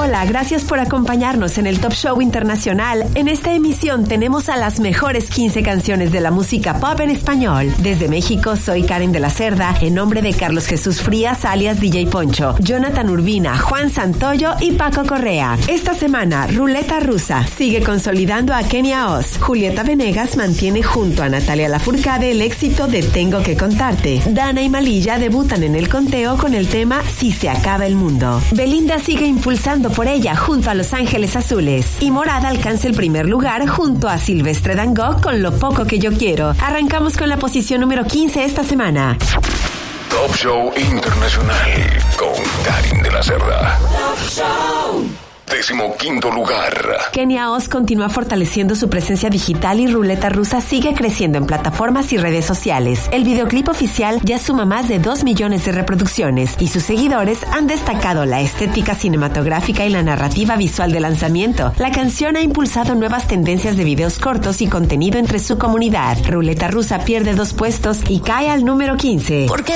Hola, gracias por acompañarnos en el Top Show Internacional. En esta emisión tenemos a las mejores 15 canciones de la música pop en español. Desde México, soy Karen de la Cerda, en nombre de Carlos Jesús Frías, alias DJ Poncho, Jonathan Urbina, Juan Santoyo y Paco Correa. Esta semana, Ruleta Rusa sigue consolidando a Kenia Oz. Julieta Venegas mantiene junto a Natalia Lafourcade el éxito de Tengo que contarte. Dana y Malilla debutan en el conteo con el tema Si se acaba el mundo. Belinda sigue impulsando por ella junto a Los Ángeles Azules. Y Morada alcanza el primer lugar junto a Silvestre Dangond con Lo poco que yo quiero. Arrancamos con la posición número 15 esta semana. Top Show Internacional con Karen de la Cerda. Top Show. 15º lugar. Kenia Oz continúa fortaleciendo su presencia digital y Ruleta Rusa sigue creciendo en plataformas y redes sociales. El videoclip oficial ya suma más de 2 millones de reproducciones y sus seguidores han destacado la estética cinematográfica y la narrativa visual del lanzamiento. La canción ha impulsado nuevas tendencias de videos cortos y contenido entre su comunidad. Ruleta Rusa pierde 2 puestos y cae al número 15. Porque